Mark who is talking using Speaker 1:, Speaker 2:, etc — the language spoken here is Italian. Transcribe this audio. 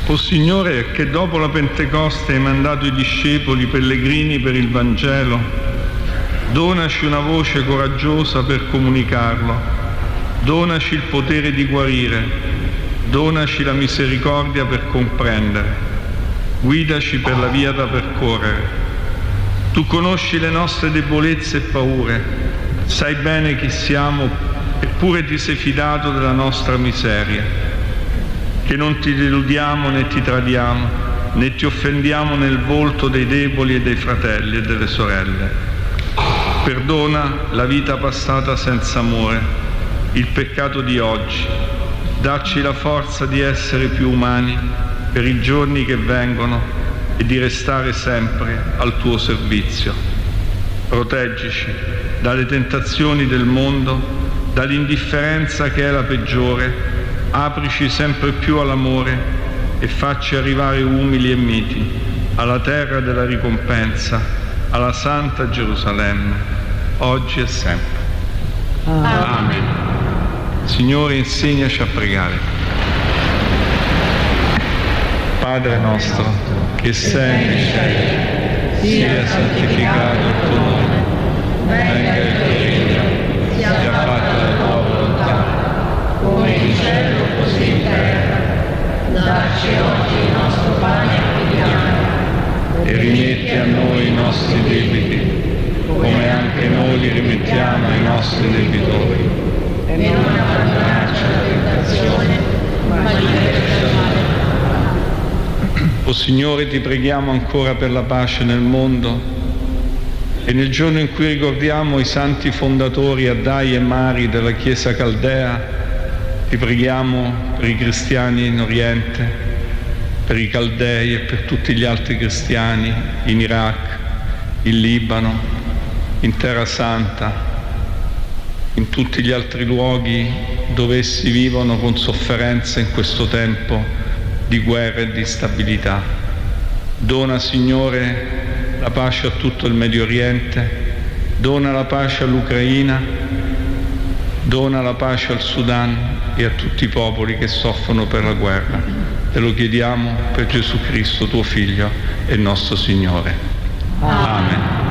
Speaker 1: O Signore, che dopo la Pentecoste hai mandato i discepoli pellegrini per il Vangelo, donaci una voce coraggiosa per comunicarlo, donaci il potere di guarire, donaci la misericordia per comprendere, guidaci per la via da percorrere. Tu conosci le nostre debolezze e paure, sai bene chi siamo, eppure ti sei fidato della nostra miseria. Che non ti deludiamo né ti tradiamo, né ti offendiamo nel volto dei deboli e dei fratelli e delle sorelle. Perdona la vita passata senza amore, il peccato di oggi. Dacci la forza di essere più umani per i giorni che vengono e di restare sempre al tuo servizio. Proteggici dalle tentazioni del mondo, dall'indifferenza che è la peggiore. Aprici sempre più all'amore e facci arrivare umili e miti alla terra della ricompensa, alla Santa Gerusalemme, oggi e sempre. Amen. Signore, insegnaci a pregare. Padre nostro, che sei nei cieli, sia santificato il tuo nome, venga il tuo regno, sia fatta la tua volontà, come in cielo così in terra. Dacci oggi il nostro pane quotidiano e rimetti a noi i nostri debiti, come anche noi li rimettiamo ai nostri debitori. E non abbandonarci alla tentazione, ma liberaci dal male. O Signore, ti preghiamo ancora per la pace nel mondo e nel giorno in cui ricordiamo i santi fondatori Addai e Mari della Chiesa Caldea. Ti preghiamo per i cristiani in Oriente, per i Caldei e per tutti gli altri cristiani in Iraq, in Libano, in Terra Santa, in tutti gli altri luoghi dove essi vivono con sofferenza in questo tempo di guerra e di instabilità. Dona, Signore, la pace a tutto il Medio Oriente, dona la pace all'Ucraina, dona la pace al Sudan e a tutti i popoli che soffrono per la guerra. Te lo chiediamo per Gesù Cristo, tuo Figlio e nostro Signore. Amen.